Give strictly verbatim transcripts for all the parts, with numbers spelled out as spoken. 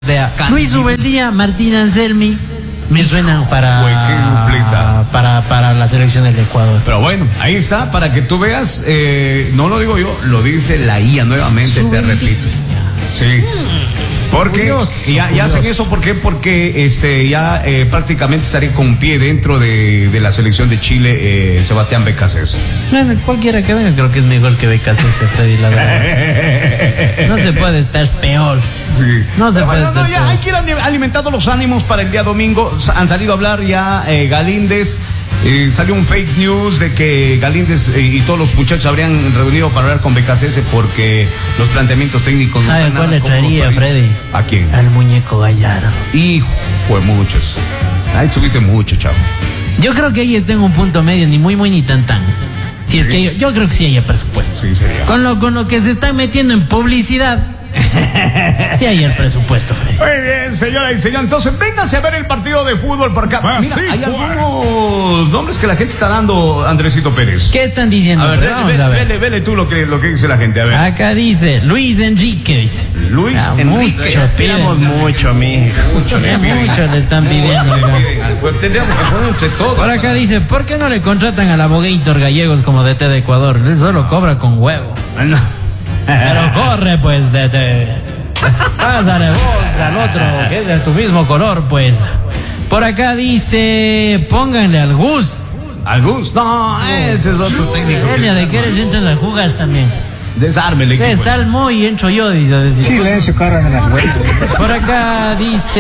Vea, Luis Ubeldía, Martín Anselmi, me suenan para, Güey, qué dupleta. para, para la selección del Ecuador. Pero bueno, ahí está, para que tú veas, eh, no lo digo yo, lo dice la I A nuevamente, te repito. Sí. Porque Curioso, ya, ya hacen eso, ¿por qué? Porque este, ya eh, prácticamente estaría con pie dentro de, de la selección de Chile, eh, Sebastián Becasés. Bueno, cualquiera que venga creo que es mejor que Becasés, Freddy, la verdad. No se puede estar peor. Sí. No se Pero puede bueno, no, estar ya peor. hay que ir alimentando los ánimos para el día domingo. Han salido a hablar ya eh, Galíndez. Eh, salió un fake news de que Galíndez eh, y todos los muchachos habrían reunido para hablar con Becasese porque los planteamientos técnicos no ¿Sabe están cuál nada le cómodos traería, para ir. Freddy? ¿A quién? Al muñeco Gallardo. Hijo de muchos. Ahí subiste mucho, chavo. Yo creo que ahí está en un punto medio, ni muy muy ni tan tan. Si es que yo, yo creo que sí hay presupuesto. Sí, sería. Con lo, con lo que se está metiendo en publicidad, sí hay el presupuesto, Freddy. Muy bien, señora y señor. Entonces, vénganse a ver el partido de fútbol por acá. Ah, Mira, sí, hay fue. algunos nombres que la gente está dando, Andresito Pérez. ¿Qué están diciendo? A ver, Pero vele, vamos a ver. vele, vele tú lo que, lo que dice la gente. A ver. Acá dice Luis Enrique, dice. Luis Ah, Enrique. muchos Esperamos piden. mucho, mijo. Mucho le Ya piden. muchos le están pidiendo. Le acá. piden al pueblo. Tendríamos que poner entre todos. Por acá dice, ¿por qué no le contratan al abogator Gallegos como D T de Ecuador? Él solo cobra con huevo. No. Pero corre, pues, D T. Pásale vos al otro, que es de tu mismo color, pues. Por acá dice, pónganle al Gus. ¿Al Gus? No, ese es otro técnico. Elia de que eres entras a jugar también. Desarme el Es equipo. Salmo y entro yo, dice. decir. Silencio, cara de la huella. Por acá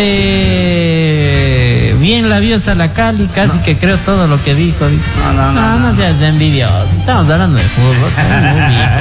dice, bien labiosa la Cali, casi que creo todo lo que dijo. dice. No, no, no, no, no seas envidioso. Estamos hablando de fútbol. estamos muy bien.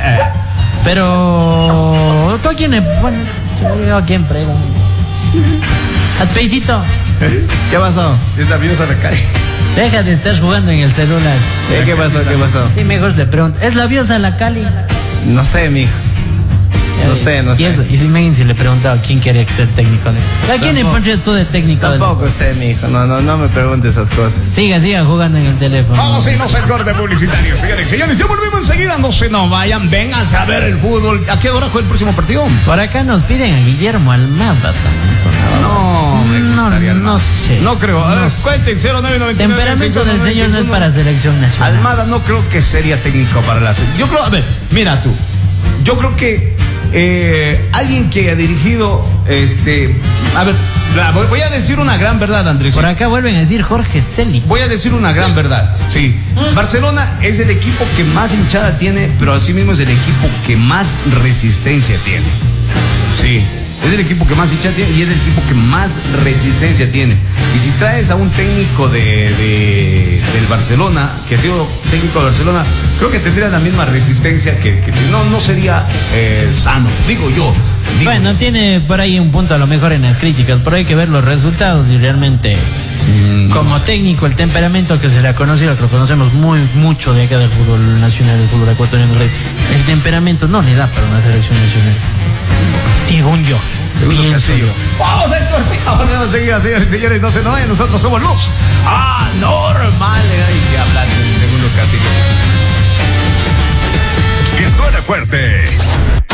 Pero, ¿tú a quién le, bueno, yo a quién pregunto? ¿Al Peicito? ¿Qué pasó? Es labiosa la calle. Deja de estar jugando en el celular. Eh, ¿Qué pasó? ¿Qué pasó? Sí, mejor le pregunto. ¿Es labiosa la Cali? No sé, mijo. No sé, no y sé. Eso, y si me si le preguntaba quién quería que sea el técnico. ¿A quién le Tampoco- pondrías tú de técnico? Tampoco sé, mijo. No, no, no me preguntes esas cosas. Siga, siga jugando en el teléfono. Vamos a irnos al corte publicitario, señores y señores. Ya volvemos enseguida. No se nos vayan. Vénganse a ver el fútbol. ¿A qué hora fue el próximo partido? Por acá nos piden a Guillermo Almada también. sonaba. No, me No, gustaría. no sé. No creo. A ver, No sé. cuenten cero nueve nueve nueve. Temperamento del señor no es para selección nacional. Almada no creo que sería técnico para la selección. Yo creo, a ver, mira tú. Yo creo que eh, alguien que ha dirigido, este, a ver, la- voy, voy a decir una gran verdad, Andrés. Por acá vuelven a decir Jorge Celi. Voy a decir una gran verdad, sí. Barcelona es el equipo que más hinchada tiene, pero asimismo es el equipo que más resistencia tiene. Sí, es el equipo que más hinchada tiene y es el equipo que más resistencia tiene. Y si traes a un técnico de, de- del Barcelona, que ha sido técnico de Barcelona, creo que tendría la misma resistencia que, que no, no sería eh, sano, digo yo. Digo, Bueno, tiene por ahí un punto a lo mejor en las críticas, pero hay que ver los resultados y realmente como técnico el temperamento que se le ha conocido, que lo conocemos muy mucho de acá del fútbol nacional, del fútbol ecuatoriano, el temperamento no le da para una selección nacional. Según yo, Segundo pienso Castillo. yo. Vamos al corte. Volvemos enseguida, señores y señores. No se nos vayan, nosotros somos Luz. Ah, normal. Y si hablaste del segundo Castillo. Que suene fuerte.